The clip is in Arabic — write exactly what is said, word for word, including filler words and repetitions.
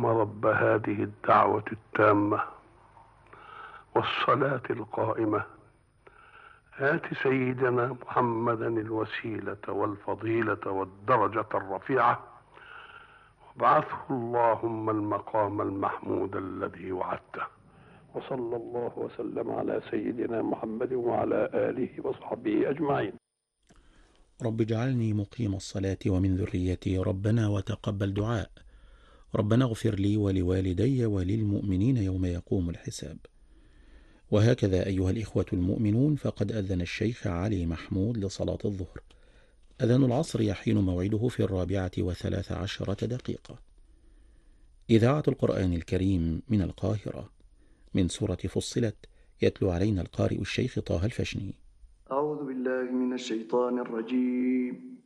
اللهم رب هذه الدعوة التامة والصلاة القائمة آت سيدنا محمدا الوسيلة والفضيلة والدرجة الرفيعة وابعثه اللهم المقام المحمود الذي وعدته. وصلى الله وسلم على سيدنا محمد وعلى آله وصحبه أجمعين. رب اجعلني مقيم الصلاة ومن ذريتي ربنا وتقبل دعاء. ربنا اغفر لي ولوالدي وللمؤمنين يوم يقوم الحساب. وهكذا أيها الإخوة المؤمنون، فقد أذن الشيخ علي محمود لصلاة الظهر. أذان العصر يحين موعده في الرابعة وثلاث عشرة دقيقة. إذاعة القرآن الكريم من القاهرة، من سورة فصلت، يتلو علينا القارئ الشيخ طه الفشني. أعوذ بالله من الشيطان الرجيم.